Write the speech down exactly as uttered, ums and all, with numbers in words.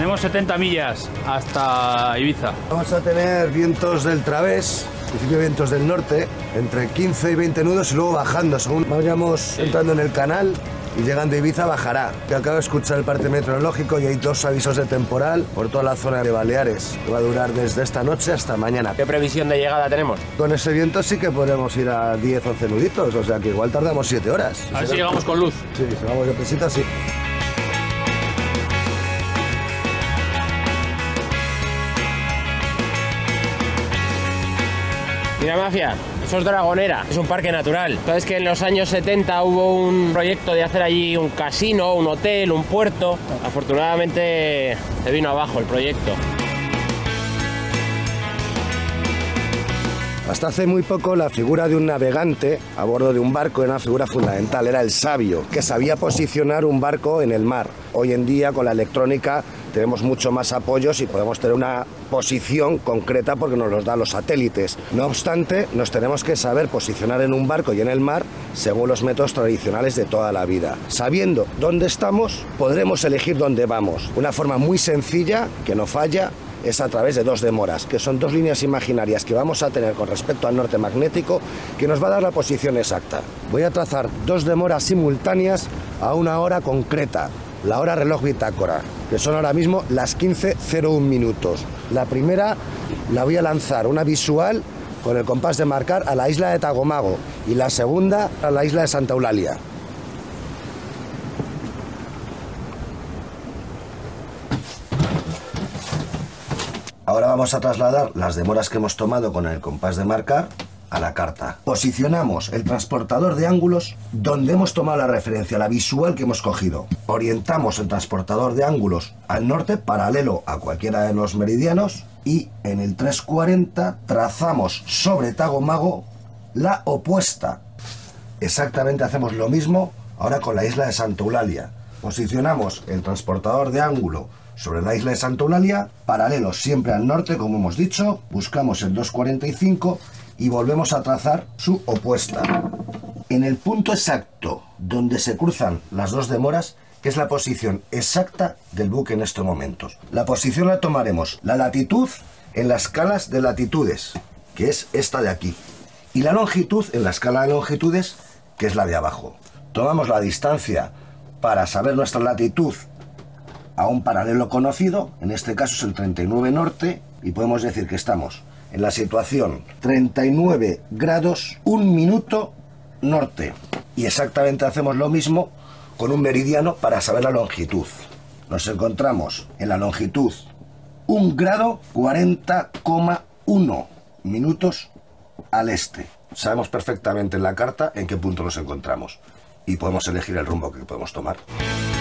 Tenemos setenta millas hasta Ibiza. Vamos a tener vientos del través, en principio vientos del norte, entre quince y veinte nudos y luego bajando. Según vayamos sí. entrando en el canal y llegando a Ibiza bajará. Yo acabo de escuchar el parte meteorológico y hay dos avisos de temporal por toda la zona de Baleares, que va a durar desde esta noche hasta mañana. ¿Qué previsión de llegada tenemos? Con ese viento sí que podemos ir a diez, once nuditos, o sea que igual tardamos siete horas. A ver si llegamos con luz. Sí, si vamos de pesita, sí. Mira, Mafia, eso es Dragonera, es un parque natural. Sabes que en los años setenta hubo un proyecto de hacer allí un casino, un hotel, un puerto. Afortunadamente se vino abajo el proyecto. Hasta hace muy poco la figura de un navegante a bordo de un barco era una figura fundamental, era el sabio, que sabía posicionar un barco en el mar. Hoy en día con la electrónica tenemos mucho más apoyos y podemos tener una posición concreta porque nos los dan los satélites. No obstante, nos tenemos que saber posicionar en un barco y en el mar según los métodos tradicionales de toda la vida. Sabiendo dónde estamos, podremos elegir dónde vamos. Una forma muy sencilla, que no falla, es a través de dos demoras, que son dos líneas imaginarias que vamos a tener con respecto al norte magnético, que nos va a dar la posición exacta. Voy a trazar dos demoras simultáneas a una hora concreta, la hora reloj bitácora, que son ahora mismo las quince cero uno minutos. La primera la voy a lanzar, una visual con el compás de marcar a la isla de Tagomago, y la segunda a la isla de Santa Eulalia. Ahora vamos a trasladar las demoras que hemos tomado con el compás de marcar a la carta. Posicionamos el transportador de ángulos donde hemos tomado la referencia, la visual que hemos cogido. Orientamos el transportador de ángulos al norte, paralelo a cualquiera de los meridianos, y en el trescientos cuarenta trazamos sobre Tagomago la opuesta. Exactamente hacemos lo mismo ahora con la isla de Santa Eulalia. Posicionamos el transportador de ángulo sobre la isla de Santa Eulalia, paralelo siempre al norte, como hemos dicho, buscamos el doscientos cuarenta y cinco y volvemos a trazar su opuesta. En el punto exacto donde se cruzan las dos demoras es la posición exacta del buque en estos momentos. La posición la tomaremos la latitud en las escalas de latitudes, que es esta de aquí, y la longitud en la escala de longitudes, que es la de abajo. Tomamos la distancia para saber nuestra latitud a un paralelo conocido, en este caso es el treinta y nueve norte, y podemos decir que estamos en la situación treinta y nueve grados, un minuto norte. Y exactamente hacemos lo mismo con un meridiano para saber la longitud. Nos encontramos en la longitud un grado cuarenta coma uno minutos al este. Sabemos perfectamente en la carta en qué punto nos encontramos y podemos elegir el rumbo que podemos tomar.